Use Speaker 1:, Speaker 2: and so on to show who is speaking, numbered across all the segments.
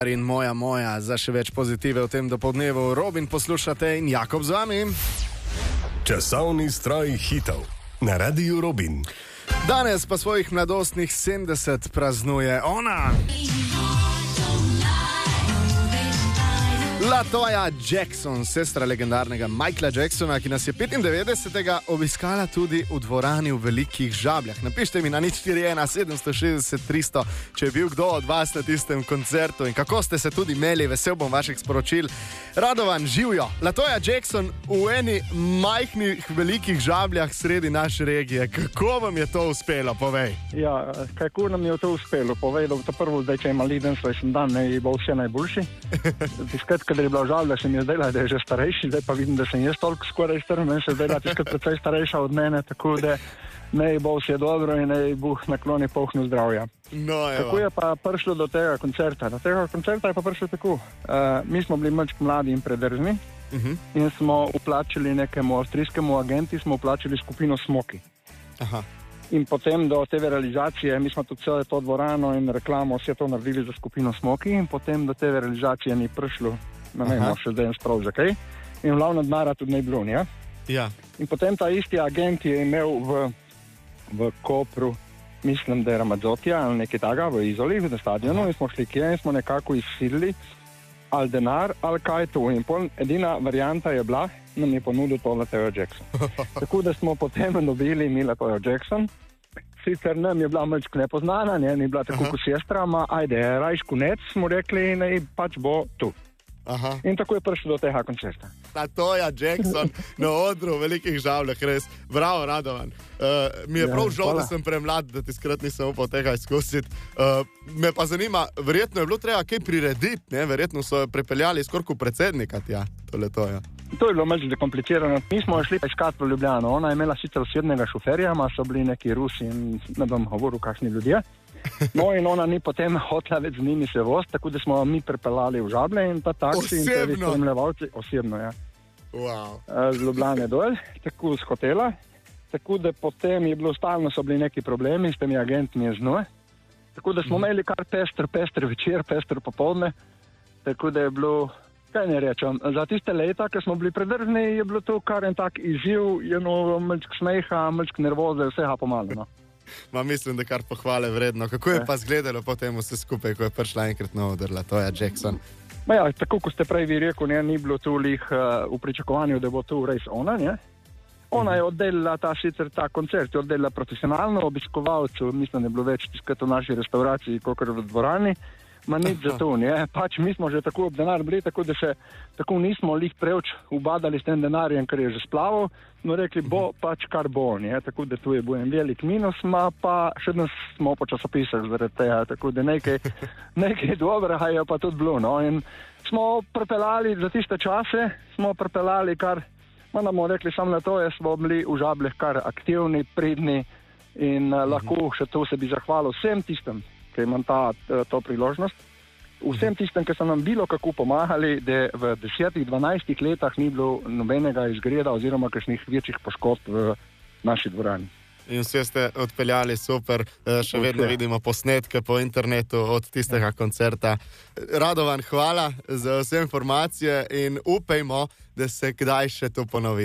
Speaker 1: In moja, za še več pozitive v tem dopoldnevu. Robin poslušate in Jakob z vami.
Speaker 2: Časovni stroj hitov na Radiu Robin.
Speaker 1: Danes pa svojih mladostnih 70 praznuje ona. Latoya Jackson, sestra legendarnega Michaela Jacksona, ki nas je 95. obiskala tudi v dvorani v Velikih Žabljah. Napište mi na 041 760 300, če je bil kdo od vas na tistem koncertu in kako ste se tudi imeli. Vesel bom vaših sporočil. Radovan, živjo. Latoya Jackson v eni majhnih Velikih Žabljah sredi naše regije. Kako vam je to uspelo, povej?
Speaker 3: Ja, kako nam je to uspelo? Povej, da to prvo zdaj, če ima liden svoj dan, ne bo vse najboljši. Kadar je bila v Žabljah, se mi je zdela, da je že starejši, zdaj pa vidim, da sem jaz toliko skoraj star, meni se zdela tiskrat precej starejša od mene, tako da naj bo vse dobro in naj Bog nakloni polhnu zdravja.
Speaker 1: No,
Speaker 3: kako je pa prišlo do tega koncerta? Do tega koncerta je pa prišlo tako. Mi smo bili malček mladi in predrzni in smo uplačali nekemu avstrijskemu agenti, smo uplačali skupino Smoki.
Speaker 1: Aha.
Speaker 3: In potem do te realizacije, mi smo tudi celo to dvorano in reklamo vse to naredili za skupino Smoki in potem do te realizacije ni prišlo, ne vem, še zdaj sprav za kaj. In glavno denarja tudi ne bilo, ne?
Speaker 1: Ja.
Speaker 3: In potem ta isti agent je imel v Kopru, mislim, da je Ramazzotija ali nekaj taga, v Izoli, v stadionu, in smo šli kje in smo nekako izsilili ali denar ali kaj to. In edina varianta je bila, nam je ponudil to Latoya Jackson. Tako da smo potem dobili mi Latoya Jackson. Sicer nam je bila malček nepoznana, ni bila tako kot sestra, ajde, rajš konec, smo rekli, ne, pač bo tu.
Speaker 1: Aha.
Speaker 3: In tako je prišlo do tega koncerta.
Speaker 1: Latoya Jackson na odru v Velikih Žabljah, res. Bravo, Radovan. Mi je prav žal, da sem premlad, da ti skrat nisem upal tega izkusiti. Me pa zanima, verjetno je bilo treba kaj prirediti, ne? Verjetno so pripeljali skoraj predsednika tja, to Latoya. To
Speaker 3: je bilo malce zakomplicirano. Mi smo šli iskati v Ljubljano. Ona je imela sicer osebnega šoferja, so bili neki Rusi in ne bom govoril, kakšni ljudje. No in ona ni potem hotela več z njimi se voziti, tako da smo mi pripeljali v Žablje in ta taksi in tudi spremljevalci, osebno, ja.
Speaker 1: Wow.
Speaker 3: Z Ljubljane dol, tako z hotela. Tako da potem je bilo stalno, so bili neki problemi s temi agentmi z njo. Tako da smo imeli kar pester večer, pester popoldne. Tako da je bilo, kaj ne rečem, za tiste leta, ko smo bili predrzni, je bilo to kar en tak izziv, malček smeha, malček nervoze, vsega pomalo, no.
Speaker 1: Mislim, da kar pohvale vredno. Kako je pa izgledalo potem vse skupaj, ko je prišla enkrat na oder Latoya Jackson?
Speaker 3: Ja, tako kot ste prej vi rekel, ni bilo tu lih v pričakovanju, da bo tu res ona, ne? Ona je oddelila sicer ta koncert, je oddelila profesionalno obiskovalcev, mislim, da je bilo več tiskrat v naši restauraciji, kakor v dvorani, nič za to, ne? Pač mi smo že tako ob denar bili, tako da se tako nismo lih preveč ubadali s tem denarjem, ker je že splaval, no rekli bo pač kar bo, ne? Tako da tu je bil en velik minus, pa še danes smo po časopisah zaradi tega, tako da nekaj dobrega je pa tudi bilo, no? In smo pripeljali za tiste čase, kar, bomo rekli sam na to, smo bili v Žabljah kar aktivni, pridni in lahko še to se bi zahvalil vsem tistem, ki imam to priložnost. Vsem tistem, ki so nam bilo kako pomagali, da v 10-12 letih ni bilo nobenega izgreda oziroma kakšnih večjih poškodb v naši dvorani.
Speaker 1: In vse ste odpeljali super, še vedno vidimo posnetke po internetu od tistega koncerta. Radovan, hvala za vse informacije in upajmo, da se kdaj še to ponovi.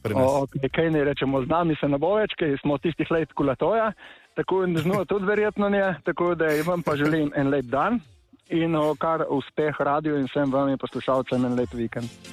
Speaker 3: Kaj ne rečemo, z nami se ne bo več, ker smo tistih let Latoya, tako in z njo tudi verjetno ne, tako da vam pa želim en lep dan in kar uspeh radio in vsem vam poslušalcem en lep vikend.